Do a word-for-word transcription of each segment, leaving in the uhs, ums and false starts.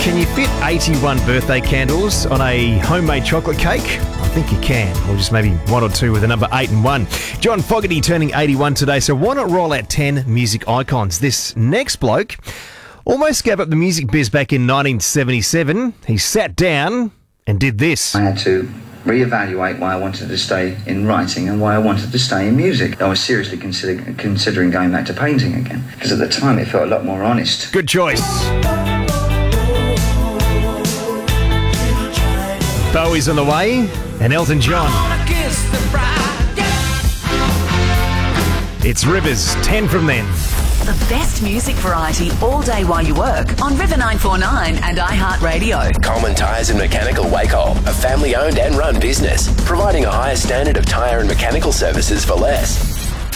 Can you fit eighty-one birthday candles on a homemade chocolate cake? I think you can, or just maybe one or two with the number eight and one. John Fogerty turning eighty-one today, so why not roll out ten music icons? This next bloke almost gave up the music biz back in nineteen seventy-seven. He sat down and did this. I had to reevaluate why I wanted to stay in writing and why I wanted to stay in music. I was seriously consider- considering going back to painting again, because at the time it felt a lot more honest. Good choice. Bowie's on the way, and Elton John. It's Rivers, ten from them. The best music variety all day while you work on River nine forty-nine and iHeartRadio. Coleman Tyres and Mechanical Wacol, a family-owned and run business, providing a higher standard of tyre and mechanical services for less.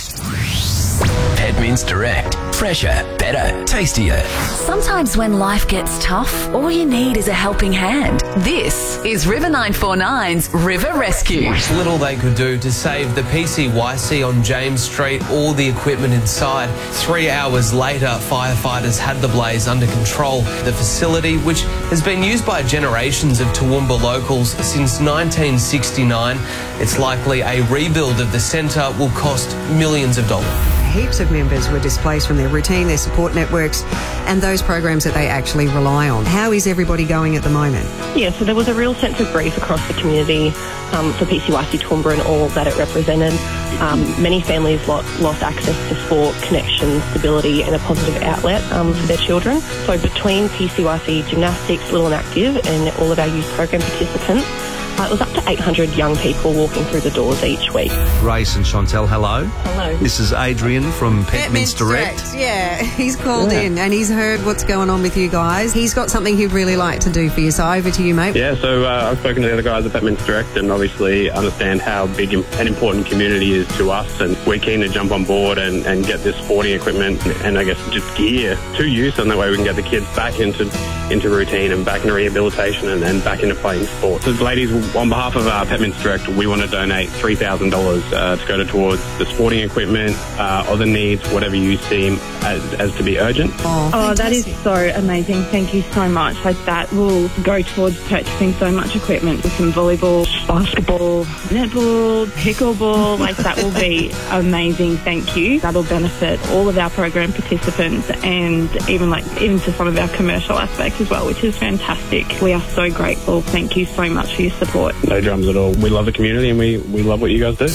Pedmints Direct. Fresher, better, tastier. Sometimes when life gets tough, all you need is a helping hand. This is River nine forty-nine's River Rescue. Little they could do to save the P C Y C on James Street, all the equipment inside. Three hours later, firefighters had the blaze under control. The facility, which has been used by generations of Toowoomba locals since nineteen sixty-nine, it's likely a rebuild of the centre will cost millions of dollars. Heaps of members were displaced from their routine, their support networks, and those programs that they actually rely on. How is everybody going at the moment? Yeah, so there was a real sense of grief across the community um, for P C Y C Toowoomba and all that it represented. Um, many families lost, lost access to sport, connection, stability, and a positive outlet um, for their children. So between P C Y C Gymnastics, Little and Active, and all of our youth program participants, Uh, it was up to eight hundred young people walking through the doors each week. Grace and Chantel, hello. Hello. This is Adrian from Pedmints Direct. Yeah, he's called Yeah. in and he's heard what's going on with you guys. He's got something he'd really like to do for you, so over to you, mate. Yeah, so uh, I've spoken to the other guys at Pedmints Direct and obviously understand how big and important community is to us, and we're keen to jump on board and, and get this sporting equipment and I guess just gear to use, and that way we can get the kids back into into routine and back into rehabilitation and then back into playing sport. So ladies, on behalf of uh, Pedmints Direct, we want to donate three thousand dollars uh, to go towards the sporting equipment, uh, other needs, whatever you seem as, as to be urgent. Oh, Oh, that is so amazing. Thank you so much. Like, that will go towards purchasing so much equipment. Some volleyball, basketball, netball, pickleball. Like, that will be amazing. Thank you. That'll benefit all of our program participants and even like even to some of our commercial aspects as well, which is fantastic. We are so grateful. Thank you so much for your support. No drums at all. We love the community and we, we love what you guys do.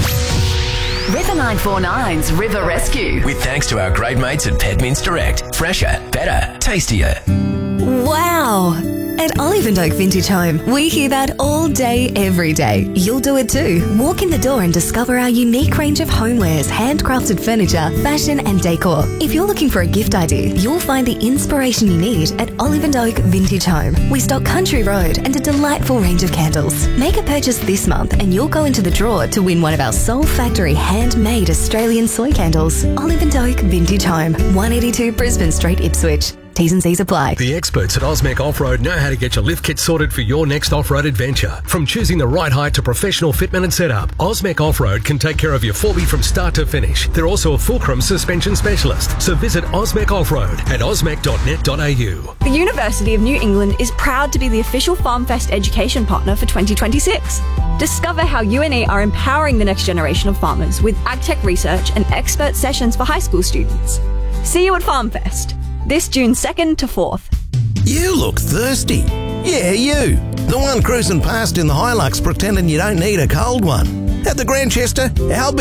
River nine forty-nine's River Rescue. With thanks to our great mates at Pedmints Direct. Fresher, better, tastier. Wow! At Olive and Oak Vintage Home, we hear that all day, every day. You'll do it too. Walk in the door and discover our unique range of homewares, handcrafted furniture, fashion and decor. If you're looking for a gift idea, you'll find the inspiration you need at Olive and Oak Vintage Home. We stock Country Road and a delightful range of candles. Make a purchase this month and you'll go into the draw to win one of our Soul Factory handmade Australian soy candles. Olive and Oak Vintage Home, one eighty-two Brisbane Street, Ipswich. T's and C's apply. The experts at Osmec Off-Road know how to get your lift kit sorted for your next off-road adventure. From choosing the right height to professional fitment and setup, Osmec Off-Road can take care of your four B from start to finish. They're also a Fulcrum suspension specialist. So visit Osmec Off-Road at osmec dot net dot a u. The University of New England is proud to be the official FarmFest education partner for twenty twenty-six. Discover how U N E are empowering the next generation of farmers with agtech research and expert sessions for high school students. See you at FarmFest. This June second to fourth. You look thirsty. Yeah, you. The one cruising past in the Hilux pretending you don't need a cold one. At the Grantchester, our